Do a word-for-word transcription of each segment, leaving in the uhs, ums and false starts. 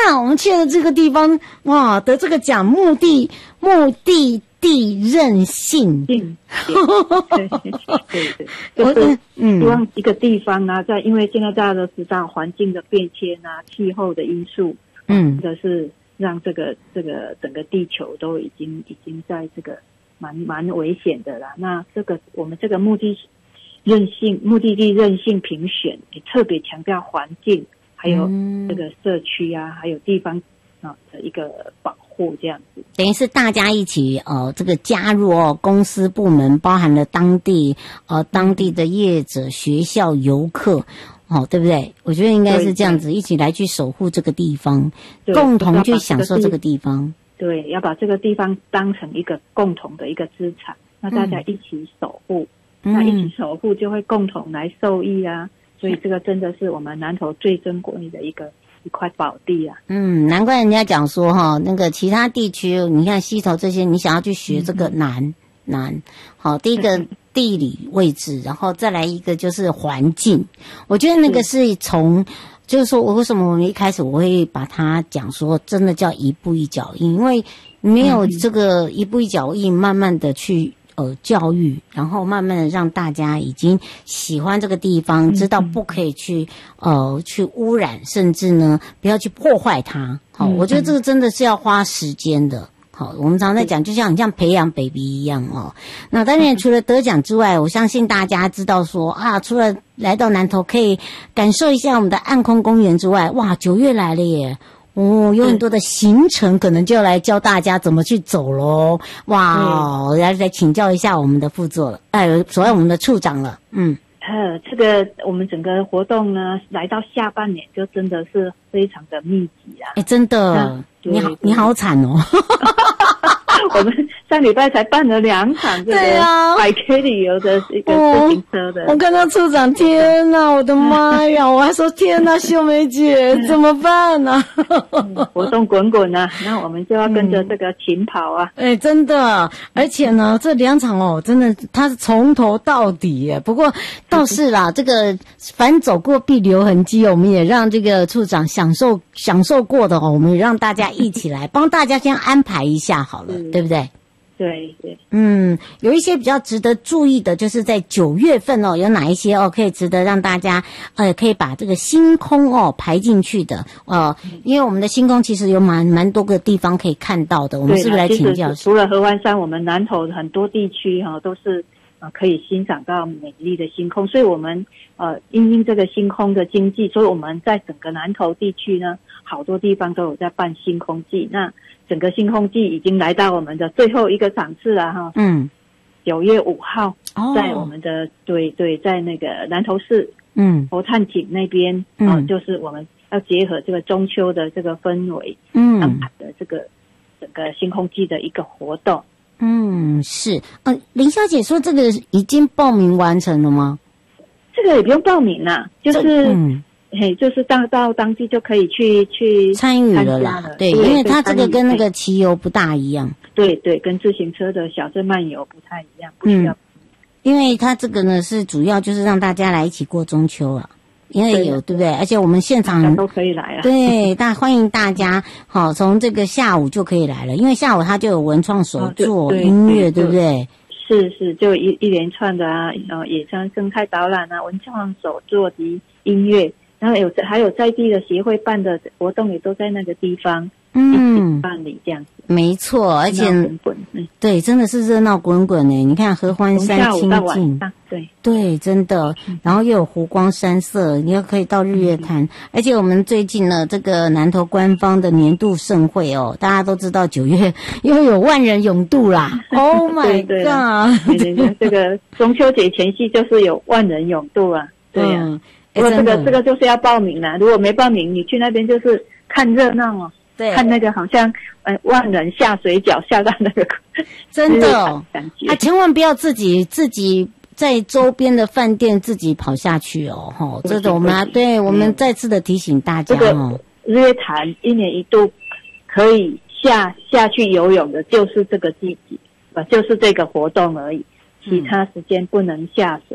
哪，我们去了这个地方，哇，得这个奖，目的目的地韧性。 嗯，对对对，就是希望一个地方啊，在因为现在大家都知道环境的变迁啊，气候的因素，嗯，这个是让这个这个整个地球都已经已经在这个蛮蛮危险的啦。那这个我们这个目的韧性目的地韧性评选也特别强调环境，还有这个社区啊，还有地方啊的一个保护，这样子。 等于是大家一起呃这个加入哦，公司部门包含了当地呃当地的业者、学校、游客。哦，对不对？我觉得应该是这样子，一起来去守护这个地方，共同去享受这个地方。 对，要把这个地方当成一个共同的一个资产，那大家一起守护，嗯、那一起守护就会共同来受益啊。所以这个真的是我们南投最珍贵的一个一块宝地啊。 嗯，难怪人家讲说哈，那个其他地区，你看溪头这些，你想要去学这个难、嗯、难。好，第一个。地理位置，然后再来一个就是环境。我觉得那个是从，就是说我为什么我们一开始我会把它讲说，真的叫一步一脚印，因为没有这个一步一脚印，慢慢的去呃教育，然后慢慢的让大家已经喜欢这个地方，知道不可以去呃去污染，甚至呢不要去破坏它。好，我觉得这个真的是要花时间的。好，我们常在讲，就像你像培养 baby 一样哦。那当然，除了得奖之外，我相信大家知道说啊，除了来到南投可以感受一下我们的暗空公园之外，哇，九月来了耶！哦，有很多的行程，可能就要来教大家怎么去走咯。哇，我要来请教一下我们的副座了，哎，所谓我们的处长了，嗯。 呃，这个我们整个活动呢，来到下半年就真的是非常的密集啊！ 哎，真的，你好，你好惨哦！ 我们上礼拜才办了两场这个百 K 旅游的一个自行车的。 我看到处长，天哪，我的妈呀！我还说天哪，秀梅姐怎么办呢、 啊？活动滚滚啊，那我们就要跟着这个勤跑啊！ 哎、嗯，真的，而且呢，这两场哦，真的它是从头到底耶。不过倒是啦，这个凡走过必留痕迹，我们也让这个处长享受享受过的哦，我们也让大家一起来帮大家先安排一下好了。对不对？ 对对， 嗯，有一些比较值得注意的，就是在九月份哦，有哪一些哦可以值得让大家呃可以把这个星空哦排进去的呃，因为我们的星空其实有蛮蛮多个地方可以看到的，我们是不是来请教？ 除了合欢山，我们南投很多地区哈、哦、都是啊、呃、可以欣赏到美丽的星空，所以我们呃因应这个星空的经济，所以我们在整个南投地区呢，好多地方都有在办星空季。那整个星空季已经来到我们的最后一个场次了哈，嗯，九月五号，哦，在我们的对对，在那个南投市，嗯，佛探井那边，嗯、呃，就是我们要结合这个中秋的这个氛围，嗯，安排的这个整个星空季的一个活动， 嗯，是，呃，林小姐说这个已经报名完成了吗？ 这个也不用报名啦，就是。嗯嘿，就是到到当地就可以去去参与了啦，对，因为它这个跟那个骑游不大一样， 对对，跟自行车的小镇漫游不太一样，不需要。嗯， 因为它这个呢是主要就是让大家来一起过中秋啊，因为有 对, 对不对？而且我们现场都可以来啊， 对，大欢迎大家，好，从这个下午就可以来了，因为下午它就有文创手作、哦、音乐，对不对？ 是是，就一一连串的啊，呃，野生生态导览啊，文创手作及音乐。然后有还有在地的协会办的活动也都在那个地方，嗯，办理这样子， 没错，而且滚滚，嗯， 对，真的是热闹滚滚诶！你看合欢山清净， 对对，真的，然后又有湖光山色，你又可以到日月潭，嗯，而且我们最近呢，这个南投官方的年度盛会哦，大家都知道九月又有万人泳渡啦，Oh my god！ 对对，这个中秋节前夕就是有万人泳渡啊，对呀，啊。嗯，不过这个这个就是要报名啦，如果没报名，你去那边就是看热闹哦，对，看那个好像呃万人下水饺下到那个， 真的哦，感觉啊，千万不要自己自己在周边的饭店自己跑下去哦，哈，这种我们啊，对我们再次的提醒大家哦， 日月潭一年一度可以下下去游泳的，就是这个季节，呃，就是这个活动而已，其他时间不能下水的。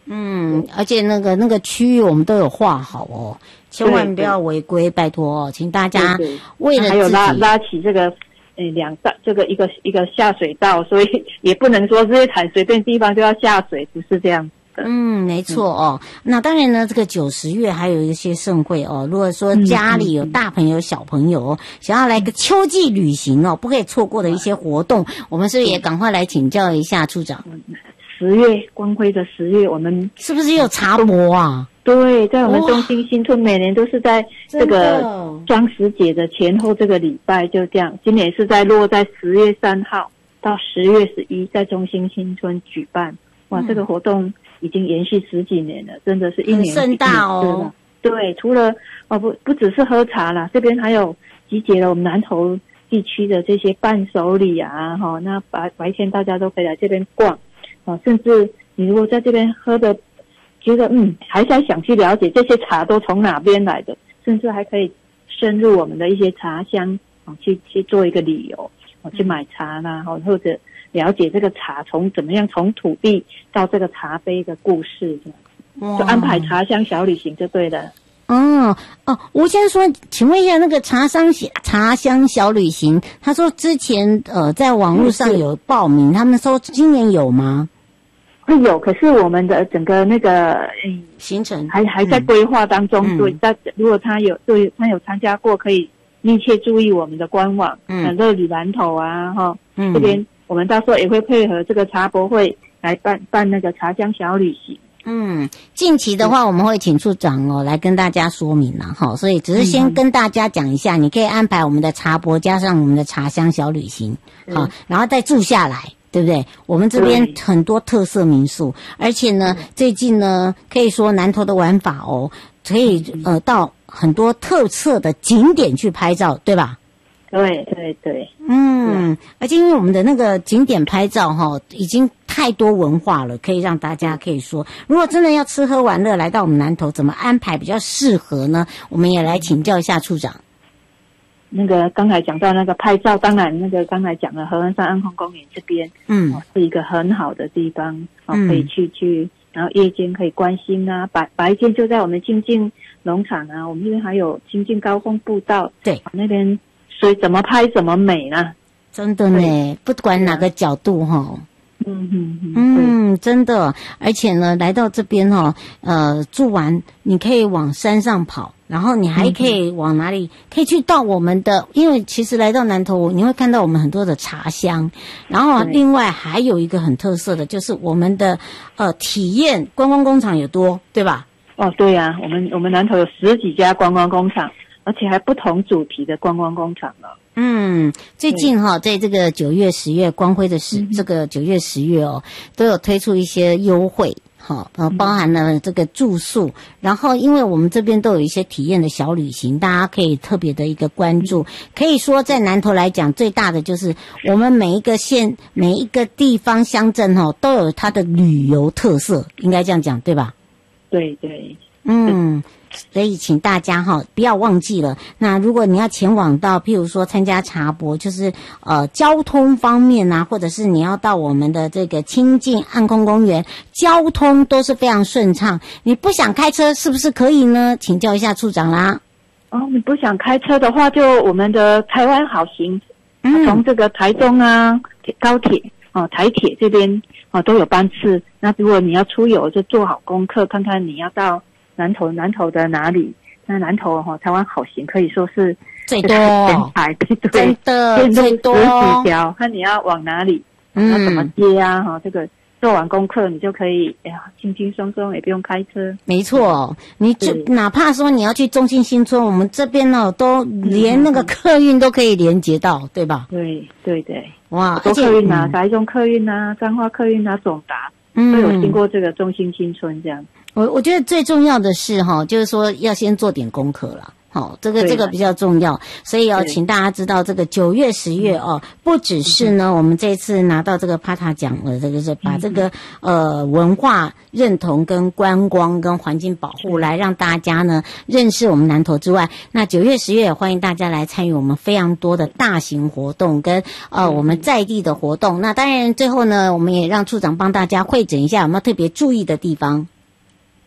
嗯，而且那个那个区域我们都有画好哦，千万不要违规，拜托哦，请大家为了自己。 还有拉拉起这个呃两道这个一个一个下水道，所以也不能说这些踩随便地方就要下水，不是这样。 嗯，没错哦。那当然呢，这个九十月还有一些盛会哦。如果说家里有大朋友、小朋友、哦、想要来个秋季旅行哦，不可以错过的一些活动，我们是不是也赶快来请教一下处长？ 十月光辉的十月，我们是不是有茶博啊？ 对，在我们中心新村，每年都是在这个双十节的前后这个礼拜，就这样。今年是在落在十月三号到十月十一，在中心新村举办。哇，这个活动已经延续十几年了，真的是一年很盛大哦。 对，除了哦不不只是喝茶啦，这边还有集结了我们南投地区的这些伴手礼啊，哈、哦，那白白天大家都可以来这边逛，哦，甚至你如果在这边喝的，觉得嗯还在想去了解这些茶都从哪边来的，甚至还可以深入我们的一些茶乡，哦，去去做一个旅游，哦，去买茶啦，哦，或者了解这个茶从怎么样从土地到这个茶杯的故事，这样就安排茶乡小旅行就对了。 哦哦，吴先生说，请问一下，那个茶商茶乡小旅行，他说之前呃在网络上有报名，他们说今年有吗？ 会有，可是我们的整个那个嗯行程还还在规划当中。嗯、对，但如果他有对他有参加过，可以密切注意我们的官网，嗯，乐旅南投啊，哈，嗯，这边。我们到时候也会配合这个茶博会来办办那个茶乡小旅行。 嗯，近期的话我们会请处长哦来跟大家说明啦，哈，所以只是先跟大家讲一下，你可以安排我们的茶博加上我们的茶乡小旅行，好，然后再住下来，对不对？我们这边很多特色民宿，而且呢，最近呢可以说南投的玩法哦，可以呃到很多特色的景点去拍照，对吧？ 对对对， 嗯，而且因为我们的那个景点拍照哈，已经太多文化了，可以让大家可以说，如果真的要吃喝玩乐，来到我们南投，怎么安排比较适合呢？我们也来请教一下处长。 那个刚才讲到那个拍照，当然那个刚才讲了合欢山安空公园这边，嗯、哦，是一个很好的地方，哦，可以去去，然后夜间可以观星啊，白白天就在我们清境农场啊，我们这边还有清境高峰步道，对，那边。所以怎么拍怎么美呢？ 真的呢，不管哪个角度哈， 嗯嗯嗯， 嗯，真的。而且呢，来到这边哈，呃，住完你可以往山上跑，然后你还可以往哪里？可以去到我们的，因为其实来到南投，你会看到我们很多的茶乡，然后另外还有一个很特色的，就是我们的呃体验观光工厂也多，对吧？ 哦，对呀、啊，我们我们南投有十几家观光工厂。而且还不同主题的观光工厂了。 嗯，最近哈、哦，在这个九月、十月光辉的十、嗯、这个九月、十月哦，都有推出一些优惠，好、呃，包含了这个住宿，然后因为我们这边都有一些体验的小旅行，大家可以特别的一个关注。可以说在南投来讲，最大的就是我们每一个县、每一个地方乡镇哦，都有它的旅游特色，应该这样讲对吧？ 对对， 嗯。所以请大家哈不要忘记了，那如果你要前往到譬如说参加茶博，就是呃交通方面啊，或者是你要到我们的这个清境暗空公园，交通都是非常顺畅。你不想开车是不是可以呢？请教一下处长啦。 哦，你不想开车的话，就我们的台湾好行，嗯，从这个台中啊高铁哦台铁这边哦都有班次。那如果你要出游，就做好功课，看看你要到南投南投的哪里？那南投哈、哦，台湾好行可以说是最多， 对对， 真的最多， 十几条，看你要往哪里，嗯，要怎么接啊？哈，这个做完功课，你就可以，哎呀，轻轻松松，也不用开车。 没错，你就哪怕说你要去中心新村，我们这边呢、哦，都连那个客运都可以连接到，对吧？ 对对对， 哇， 多客运啊，台中客运啊，彰化客运啊，总达，嗯，都有经过这个中心新村这样。 我我觉得最重要的是哈，就是说要先做点功课啦。好，这个这个比较重要，所以要、哦、请大家知道，这个九月、十月哦，不只是呢，我们这次拿到这个帕塔奖了，这个是把这个呃文化认同跟观光跟环境保护来让大家呢认识我们南投之外，那九月、十月也欢迎大家来参与我们非常多的大型活动跟呃我们在地的活动。那当然最后呢，我们也让处长帮大家汇整一下有没有特别注意的地方。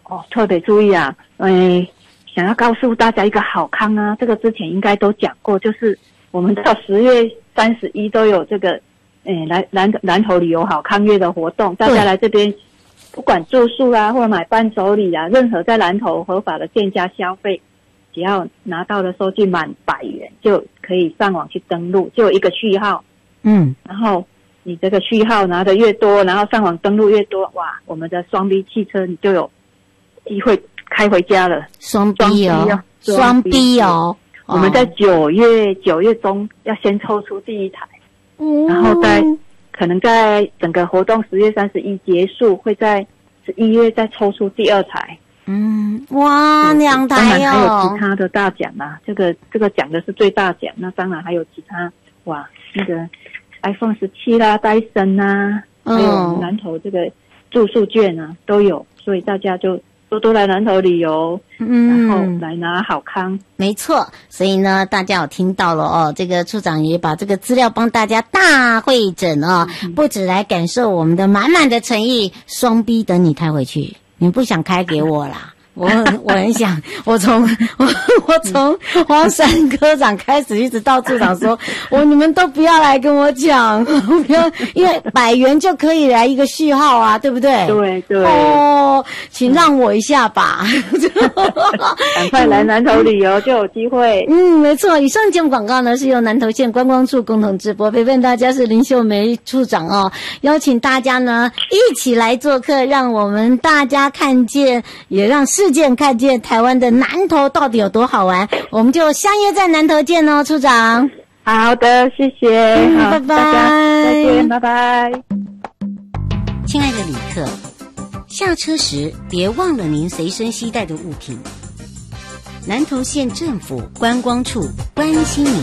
哦，特别注意啊，嗯，想要告诉大家一个好康啊，这个之前应该都讲过，就是我们到十月三十一都有这个，诶，南南南投旅游好康月的活动，大家来这边，不管住宿啊，或者买伴手礼啊，任何在南投合法的店家消费，只要拿到的收据满百元，就可以上网去登录，就有一个序号， 嗯， 然后你这个序号拿的越多，然后上网登录越多，哇，我们的双 B 汽车你就有机会开回家了。 双 B 哦，双 B 哦， 我们在九月九月中要先抽出第一台， 嗯， 然后在可能在整个活动十月三十一结束，会在十一月再抽出第二台。 嗯，哇，两台哦， 当然还有其他的大奖啊，这个这个奖的是最大奖，那当然还有其他，哇，那个 iPhone 十七啦、戴森啊，还有南投这个住宿券啊都有，所以大家就多多来南投旅游，嗯，然后来拿好康。 没错，所以呢，大家有听到了哦，这个处长也把这个资料帮大家大汇整哦，嗯、不止来感受我们的满满的诚意，双 B 等你开回去。你不想开给我啦？我我很想，我从我我从黄山科长开始，一直到处长说，我你们都不要来跟我讲，不要，因为百元就可以来一个序号啊，对不对？ 对对。 哦，请让我一下吧， 赶快来南投旅游就有机会。 嗯，没错。以上节目广告呢是由南投县观光处共同直播，陪伴大家是林秀梅处长哦，邀请大家呢一起来做客，让我们大家看见，也让世界看见台湾的南投到底有多好玩，我们就相约在南投见哦，处长。 好的，谢谢， 嗯、拜拜， 大家再见，拜拜。 亲爱的旅客，下车时别忘了您随身携带的物品。南投县政府观光处关心您。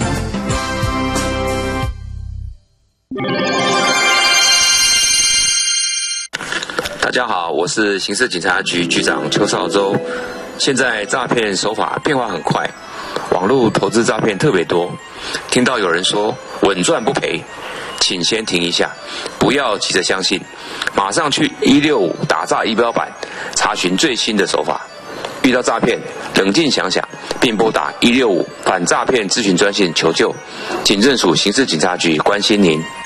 大家好，我是刑事警察局局长邱少洲。现在诈骗手法变化很快，网络投资诈骗特别多。听到有人说稳赚不赔，请先停一下，不要急着相信，马上去一六五打诈仪表板查询最新的手法。遇到诈骗，冷静想想，并拨打一六五反诈骗咨询专线求救。警政署刑事警察局关心您。